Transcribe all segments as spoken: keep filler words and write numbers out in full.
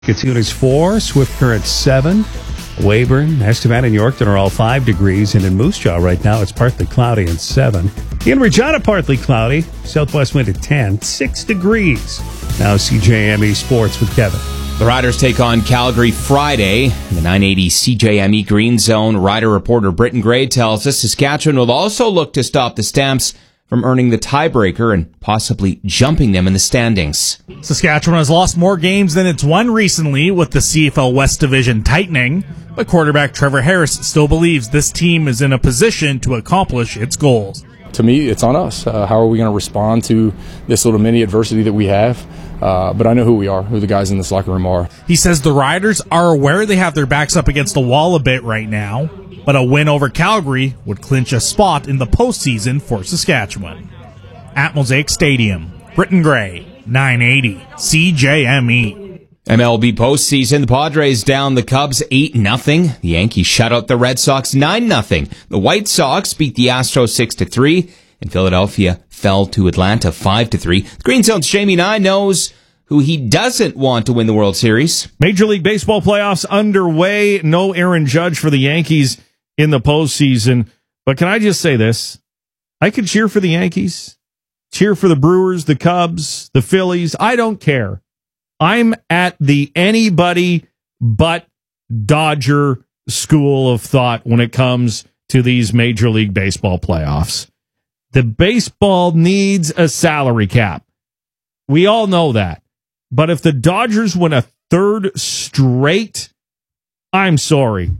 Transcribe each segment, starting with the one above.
Saskatoon is four, Swift Current seven, Weyburn, Estevan, and Yorkton are all five degrees, and in Moose Jaw right now it's partly cloudy and seven. In Regina, partly cloudy, southwest wind at ten, six degrees. Now C J M E Sports with Kevin. The Riders take on Calgary Friday in the nine eighty C J M E Green Zone. Rider reporter Britton Gray tells us Saskatchewan will also look to stop the Stamps from earning the tiebreaker and possibly jumping them in the standings. Saskatchewan has lost more games than it's won recently, with the C F L West Division tightening, but quarterback Trevor Harris still believes this team is in a position to accomplish its goals. To me, it's on us. Uh, how are we going to respond to this little mini adversity that we have? Uh, but I know who we are, who the guys in this locker room are. He says the Riders are aware they have their backs up against the wall a bit right now, but a win over Calgary would clinch a spot in the postseason for Saskatchewan. At Mosaic Stadium, Britton Gray, nine eighty C J M E. M L B postseason, the Padres down the Cubs eight nothing. The Yankees shut out the Red Sox nine nothing. The White Sox beat the Astros six to three. And Philadelphia fell to Atlanta five to three. The Green Zone's Jamie Nye knows who he doesn't want to win the World Series. Major League Baseball playoffs underway. No Aaron Judge for the Yankees in the postseason. But can I just say this? I could cheer for the Yankees, cheer for the Brewers, the Cubs, the Phillies. I don't care. I'm at the anybody but Dodger school of thought when it comes to these Major League Baseball playoffs. The baseball needs a salary cap. We all know that. But if the Dodgers win a third straight, I'm sorry.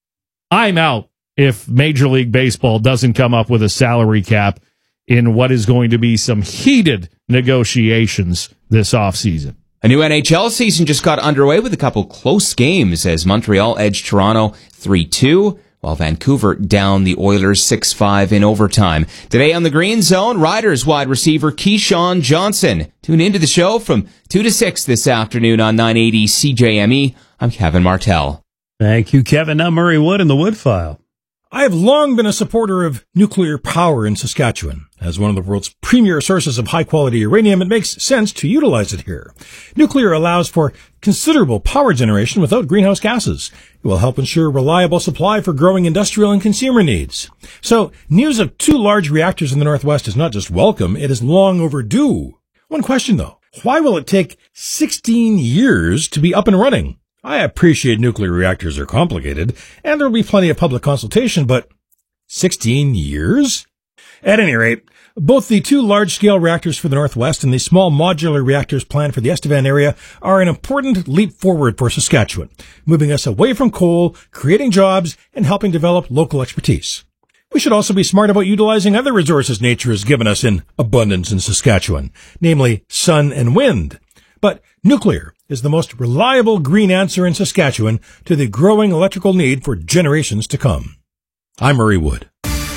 I'm out if Major League Baseball doesn't come up with a salary cap in what is going to be some heated negotiations this offseason. A new N H L season just got underway with a couple close games as Montreal edged Toronto three two, while Vancouver downed the Oilers six five in overtime. Today on the Green Zone, Riders wide receiver Keyshawn Johnson. Tune into the show from two to six this afternoon on nine eighty C J M E. I'm Kevin Martell. Thank you, Kevin. Now Murray Wood in the Wood File. I have long been a supporter of nuclear power in Saskatchewan. As one of the world's premier sources of high-quality uranium, it makes sense to utilize it here. Nuclear allows for considerable power generation without greenhouse gases. It will help ensure reliable supply for growing industrial and consumer needs. So, news of two large reactors in the Northwest is not just welcome, it is long overdue. One question, though. Why will it take sixteen years to be up and running? I appreciate nuclear reactors are complicated, and there will be plenty of public consultation, but sixteen years? At any rate, both the two large-scale reactors for the Northwest and the small modular reactors planned for the Estevan area are an important leap forward for Saskatchewan, moving us away from coal, creating jobs, and helping develop local expertise. We should also be smart about utilizing other resources nature has given us in abundance in Saskatchewan, namely sun and wind. But nuclear is the most reliable green answer in Saskatchewan to the growing electrical need for generations to come. I'm Murray Wood.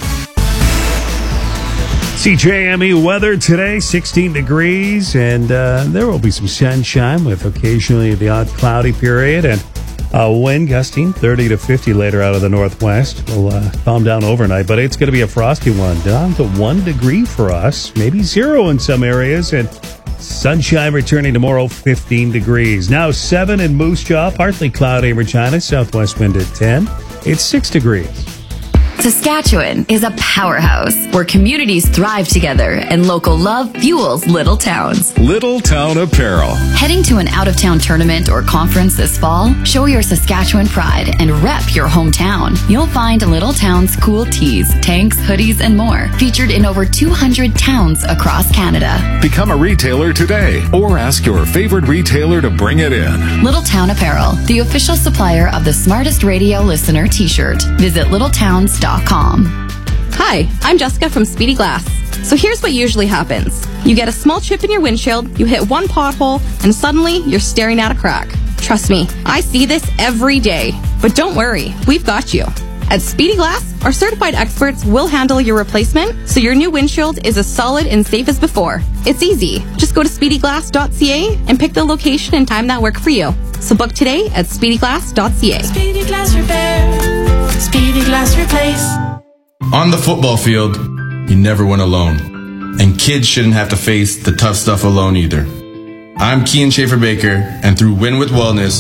C J M E weather today, sixteen degrees, and uh, there will be some sunshine with occasionally the odd cloudy period, and uh, wind gusting thirty to fifty later out of the northwest. Will uh, calm down overnight, but it's going to be a frosty one, down to one degree for us, maybe zero in some areas, and sunshine returning tomorrow, fifteen degrees. Now seven in Moose Jaw, partly cloudy in Regina, southwest wind at ten. It's six degrees. Saskatchewan is a powerhouse where communities thrive together and local love fuels little towns. Little Town Apparel. Heading to an out-of-town tournament or conference this fall? Show your Saskatchewan pride and rep your hometown. You'll find Little Town's cool tees, tanks, hoodies, and more featured in over two hundred towns across Canada. Become a retailer today or ask your favorite retailer to bring it in. Little Town Apparel, the official supplier of the Smartest Radio Listener t-shirt. Visit little towns dot com. Hi, I'm Jessica from Speedy Glass. So here's what usually happens. You get a small chip in your windshield, you hit one pothole, and suddenly you're staring at a crack. Trust me, I see this every day. But don't worry, we've got you. At Speedy Glass, our certified experts will handle your replacement so your new windshield is as solid and safe as before. It's easy. Just go to speedy glass dot c a and pick the location and time that work for you. So book today at speedy glass dot c a. Speedy Glass Repair. Speedy Glass Replace. On the football field, you never win alone. And kids shouldn't have to face the tough stuff alone either. I'm Kean Schaefer Baker, and through Win with Wellness,